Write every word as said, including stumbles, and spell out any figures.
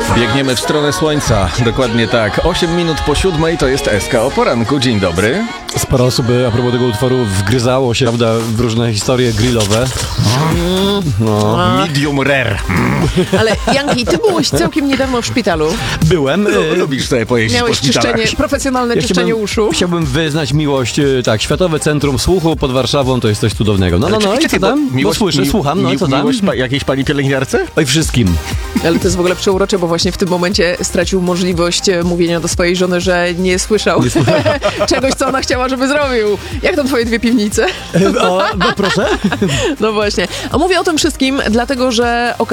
Biegniemy w stronę słońca, dokładnie tak. osiem minut po siódmej to jest S K o poranku. Dzień dobry. Sporo osób a propos tego utworu wgryzało się, prawda, w różne historie grillowe. No. Medium rare. Ale Janki, ty byłeś całkiem niedawno w szpitalu. Byłem. Lu- Lubisz sobie pojeździć Miałeś po szpitalach. czyszczenie, profesjonalne Ja czyszczenie chciałbym, uszu. chciałbym wyznać miłość, e, tak, Światowe Centrum Słuchu pod Warszawą to jest coś cudownego. No, no, no, Czekaj, i co bo tam? No słyszę, mi- słucham, no i mi- co tam? Miłość pa, jakiejś pani pielęgniarce? Oj, wszystkim. Ale to jest w ogóle przeurocze, bo właśnie w tym momencie stracił możliwość e, mówienia do swojej żony, że nie słyszał Nie słyszał. czegoś, co ona chciała, żeby zrobił. Jak tam twoje dwie piwnice? O, no proszę. No właśnie. A mówię o tym wszystkim, dlatego że